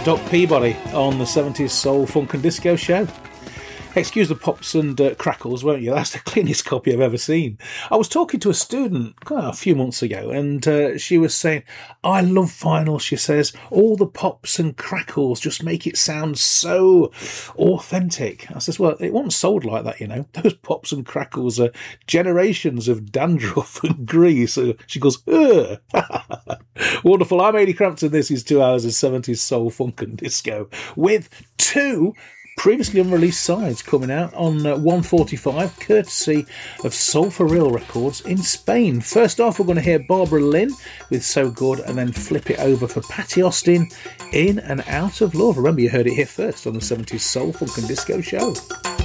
Doc Peabody on the 70s Soul, Funk and Disco Show. Excuse the pops and crackles, won't you? That's the cleanest copy I've ever seen. I was talking to a student a few months ago, and she was saying, I love vinyl, she says. All the pops and crackles just make it sound so authentic. I says, well, it wasn't sold like that, you know. Those pops and crackles are generations of dandruff and grease. So she goes, ugh. Wonderful. I'm Ady Crampton. This is 2 hours of 70s Soul, Funk and Disco with two previously unreleased sides coming out on 145, courtesy of Soul for Real Records in Spain. First off, we're going to hear Barbara Lynn with So Good, and then flip it over for Patty Austin, In and Out of Love. Remember, you heard it here first on the 70s Soul, Funk and Disco Show.